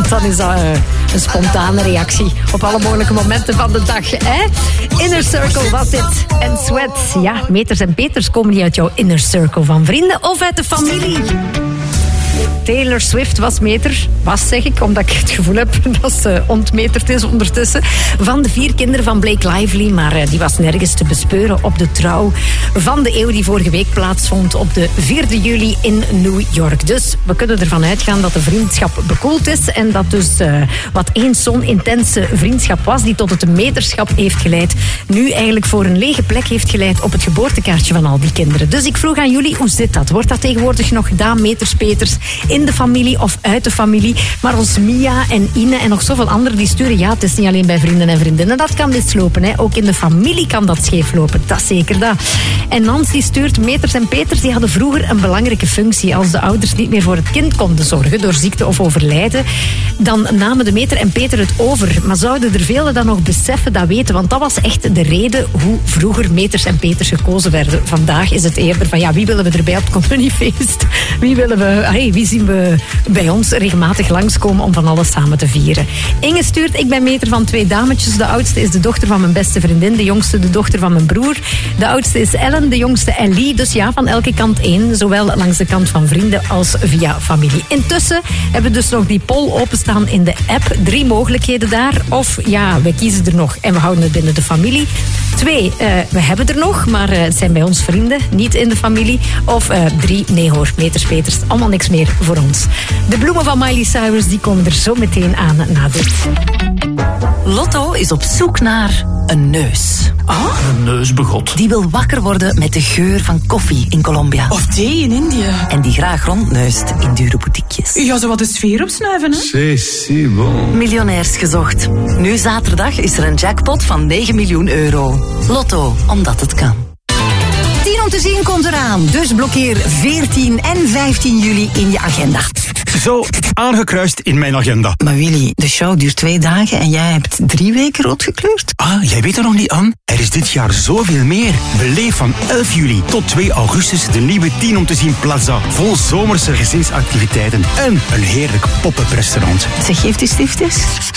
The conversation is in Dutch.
Want dan is dat een spontane reactie op alle mogelijke momenten van de dag. Hè? Inner Circle was dit. En Sweat. Ja, Meters en Peters komen die uit jouw inner circle van vrienden of uit de familie. Taylor Swift was meter. Was, zeg ik, omdat ik het gevoel heb dat ze ontmeterd is ondertussen. Van de 4 kinderen van Blake Lively. Maar die was nergens te bespeuren op de trouw van de eeuw die vorige week plaatsvond op de 4 juli in New York. Dus we kunnen ervan uitgaan dat de vriendschap bekoeld is. En dat dus wat eens zo'n intense vriendschap was, die tot het meterschap heeft geleid, nu eigenlijk voor een lege plek heeft geleid op het geboortekaartje van al die kinderen. Dus ik vroeg aan jullie, hoe zit dat? Wordt dat tegenwoordig nog gedaan, meters, peters, in de familie of uit de familie? Maar ons Mia en Ine en nog zoveel anderen die sturen, ja, het is niet alleen bij vrienden en vriendinnen dat kan mislopen. Hè. Ook in de familie kan dat scheef lopen. Dat is zeker dat. En Nans die stuurt, Meters en Peters die hadden vroeger een belangrijke functie. Als de ouders niet meer voor het kind konden zorgen door ziekte of overlijden, dan namen de Meter en Peter het over. Maar zouden er velen dat nog beseffen, dat weten? Want dat was echt de reden hoe vroeger Meters en Peters gekozen werden. Vandaag is het eerder van, ja, wie willen we erbij op het communiefeest? Wie zien we bij ons regelmatig langskomen om van alles samen te vieren? Inge stuurt, ik ben Meter van 2 dametjes. De oudste is de dochter van mijn beste vriendin. De jongste de dochter van mijn broer. De oudste is Ellen, de jongste Ellie. Dus ja, van elke kant 1. Zowel langs de kant van vrienden als via familie. Intussen hebben we dus nog die poll openstaan in de app. 3 mogelijkheden daar. Of ja, we kiezen er nog en we houden het binnen de familie. 2, we hebben er nog, maar het zijn bij ons vrienden, niet in de familie. Of 3, nee hoor, Meters, Peters, allemaal niks meer voor ons. De bloemen van Miley Cyrus die komen er zo meteen aan na dit. Lotto is op zoek naar een neus. Ah? Een neusbegot. Die wil wakker worden met de geur van koffie in Colombia. Of thee in India. En die graag rondneust in dure boutiquejes. Ja, zo wat de sfeer opsnuiven, hè? C'est bon. Miljonairs gezocht. Nu zaterdag is er een jackpot van 9 miljoen euro. Lotto, omdat het kan. 10 om te zien komt eraan. Dus blokkeer 14 en 15 juli in je agenda. Zo, aangekruist in mijn agenda. Maar Willy, de show duurt 2 dagen en jij hebt 3 weken rood gekleurd. Ah, jij weet er nog niet aan? Er is dit jaar zoveel meer. Beleef van 11 juli tot 2 augustus de nieuwe 10 om te zien Plaza. Vol zomerse gezinsactiviteiten en een heerlijk pop-up restaurant. Zeg, geeft die stift eens?